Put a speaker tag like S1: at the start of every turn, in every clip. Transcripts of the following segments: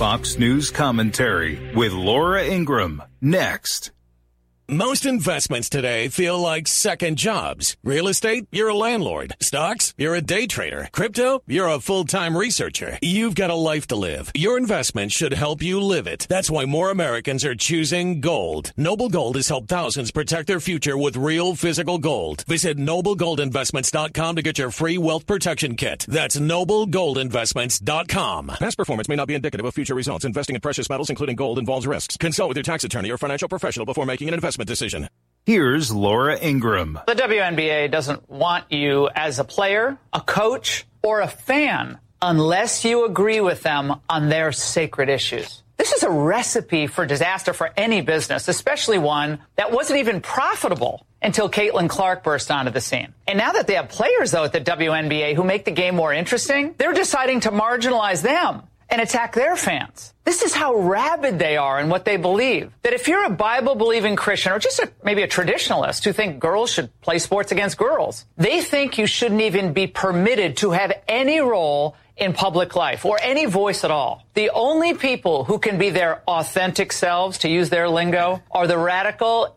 S1: Fox News Commentary with Laura Ingraham. Next.
S2: Most investments today feel like second jobs. Real estate, you're a landlord. Stocks, you're a day trader. Crypto, you're a full-time researcher. You've got a life to live. Your investment should help you live it. That's why more Americans are choosing gold. Noble Gold has helped thousands protect their future with real physical gold. Visit NobleGoldInvestments.com to get your free wealth protection kit. That's NobleGoldInvestments.com. Past performance may not be indicative of future results. Investing in precious metals, including gold, involves risks. Consult with your tax attorney or financial professional before making an investment decision.
S1: Here's Laura Ingraham.
S3: The WNBA doesn't want you as a player, a coach, or a fan unless you agree with them on their sacred issues. This is a recipe for disaster for any business, especially one that wasn't even profitable until Caitlin Clark burst onto the scene. And now that they have players, though, at the WNBA who make the game more interesting, they're deciding to marginalize them and attack their fans. This is how rabid they are in what they believe. That if you're a Bible-believing Christian or just maybe a traditionalist who think girls should play sports against girls, they think you shouldn't even be permitted to have any role in public life or any voice at all. The only people who can be their authentic selves, to use their lingo, are the radical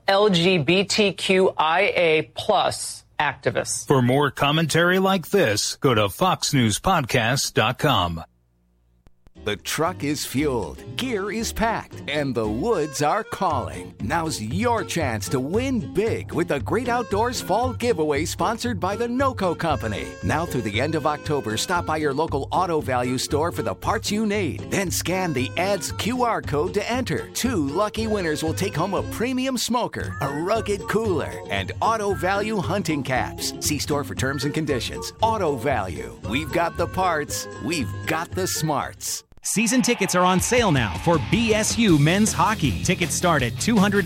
S3: LGBTQIA+ activists.
S1: For more commentary like this, go to foxnewspodcast.com.
S4: The truck is fueled, gear is packed, and the woods are calling. Now's your chance to win big with the Great Outdoors Fall Giveaway sponsored by the NOCO Company. Now through the end of October, stop by your local Auto Value store for the parts you need. Then scan the ad's QR code to enter. 2 lucky winners will take home a premium smoker, a rugged cooler, and Auto Value hunting caps. See store for terms and conditions. Auto Value. We've got the parts. We've got the smarts.
S5: Season tickets are on sale now for BSU men's hockey. Tickets start at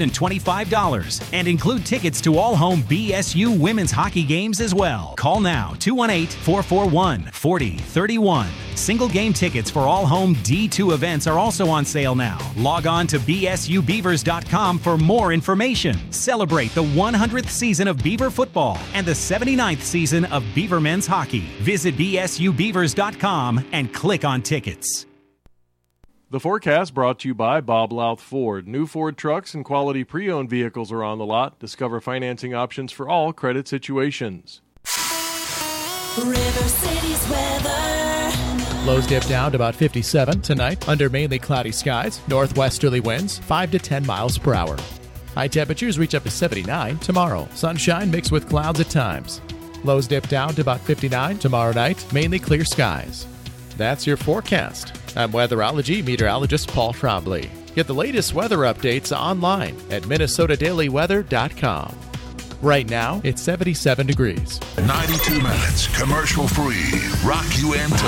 S5: $225 and include tickets to all home BSU women's hockey games as well. Call now, 218-441-4031. Single game tickets for all home D2 events are also on sale now. Log on to bsubeavers.com for more information. Celebrate the 100th season of Beaver football and the 79th season of Beaver men's hockey. Visit bsubeavers.com and click on tickets.
S6: The forecast brought to you by Bob Louth Ford. New Ford trucks and quality pre-owned vehicles are on the lot. Discover financing options for all credit situations.
S7: River City's weather.
S8: Lows dip down to about 57 tonight under mainly cloudy skies. Northwesterly winds 5 to 10 miles per hour. High temperatures reach up to 79 tomorrow. Sunshine mixed with clouds at times. Lows dip down to about 59 tomorrow night. Mainly clear skies. That's your forecast. I'm weatherology meteorologist Paul Trombley. Get the latest weather updates online at minnesotadailyweather.com. Right now, it's 77 degrees.
S9: 92 minutes, commercial free. Rock you into